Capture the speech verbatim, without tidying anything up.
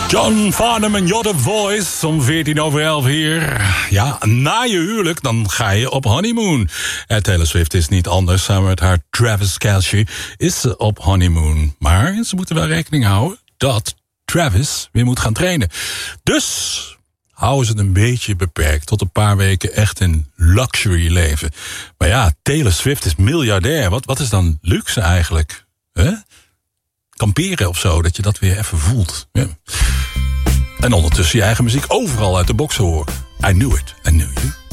John Farnham en You're the Voice om veertien over elf hier. Ja, na je huwelijk, dan ga je op honeymoon. En Taylor Swift is niet anders. Samen met haar Travis Kelce is ze op honeymoon. Maar ze moeten wel rekening houden dat Travis weer moet gaan trainen. Dus houden ze het een beetje beperkt. Tot een paar weken echt een luxury leven. Maar ja, Taylor Swift is miljardair. Wat, wat is dan luxe eigenlijk? Huh? Kamperen of zo, dat je dat weer even voelt. Ja. En ondertussen je eigen muziek overal uit de box horen. I knew it, I knew you.